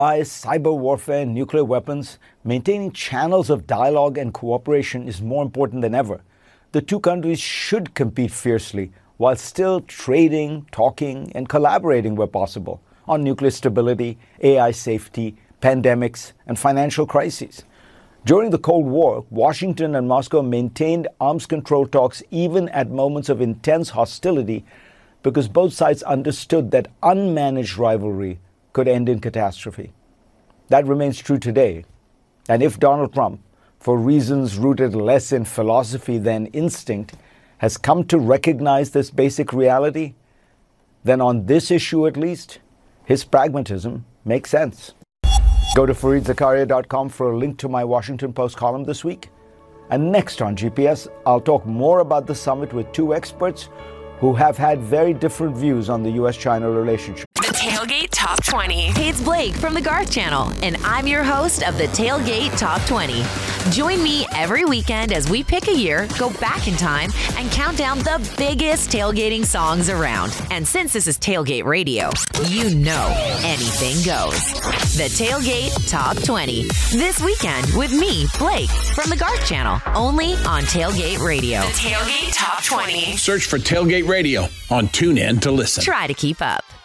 cyber warfare, and nuclear weapons, maintaining channels of dialogue and cooperation is more important than ever. The two countries should compete fiercely while still trading, talking, and collaborating where possible on nuclear stability, AI safety, pandemics, and financial crises. During the Cold War, Washington and Moscow maintained arms control talks even at moments of intense hostility because both sides understood that unmanaged rivalry could end in catastrophe. That remains true today. And if Donald Trump, for reasons rooted less in philosophy than instinct, has come to recognize this basic reality, then on this issue at least, his pragmatism makes sense. Go to FareedZakaria.com for a link to my Washington Post column this week. And next on GPS, I'll talk more about the summit with two experts who have had very different views on the U.S.-China relationship. The Tailgate Top 20. Hey, it's Blake from the Garth Channel, and I'm your host of the Tailgate Top 20. Join me every weekend as we pick a year, go back in time, and count down the biggest tailgating songs around. And since this is Tailgate Radio, you know anything goes. The Tailgate Top 20. This weekend with me, Blake, from the Garth Channel, only on Tailgate Radio. The Tailgate Top 20. Search for Tailgate Radio on TuneIn to listen. Try to keep up.